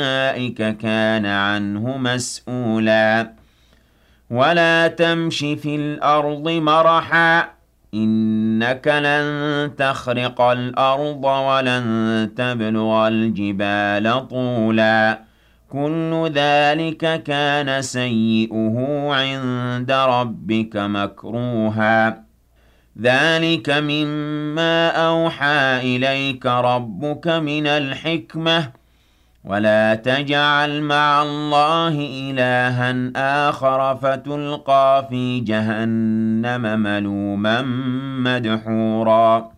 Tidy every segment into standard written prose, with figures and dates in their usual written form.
أولئك كان عنه مسؤولا ولا تمش في الأرض مرحا إنك لن تخرق الأرض ولن تبلغ الجبال طولا كل ذلك كان سيئه عند ربك مكروها ذلك مما أوحى إليك ربك من الحكمة ولا تجعل مع الله إلها آخر فتلقى في جهنم ملوما مدحورا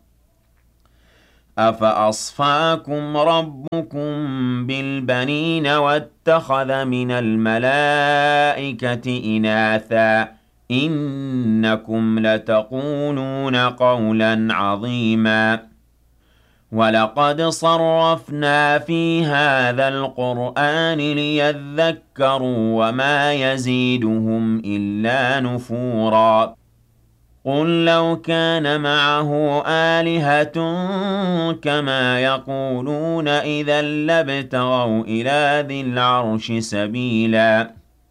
أفأصفاكم ربكم بالبنين واتخذ من الملائكة إناثا إنكم لتقولون قولا عظيما ولقد صرفنا في هذا القرآن ليذكروا وما يزيدهم إلا نفورا قل لو كان معه آلهة كما يقولون إذا لابتغوا إلى ذي العرش سبيلا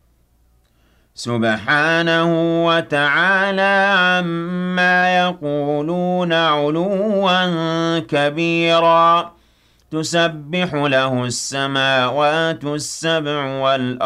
سبحانه وتعالى عما يقولون علوا كبيرا تسبح له السماوات السبع والأرض